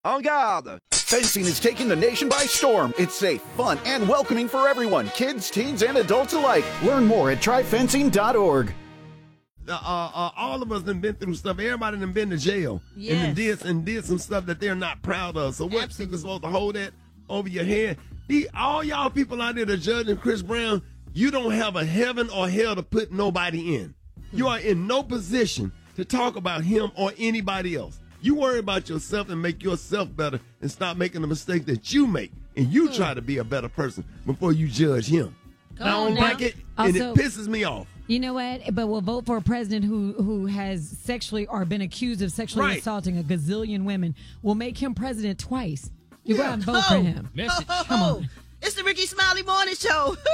En garde! Fencing is taking the nation by storm. It's safe, fun, and welcoming for everyone, kids, teens, and adults alike. Learn more at tryfencing.org. All of us done been through stuff. Everybody done been to jail and did some stuff that they're not proud of. So what people supposed to hold that over your head? All y'all people out there that judging Chris Brown, you don't have a heaven or hell to put nobody in. You are in no position to talk about him or anybody else. You worry about yourself and make yourself better and stop making the mistake that you make. And you try to be a better person before you judge him. I don't like it, and it pisses me off. You know what? But we'll vote for a president who has sexually or been accused of sexually assaulting a gazillion women. We'll make him president twice. You go out and vote for him. Come on. It's the Ricky Smiley Morning Show.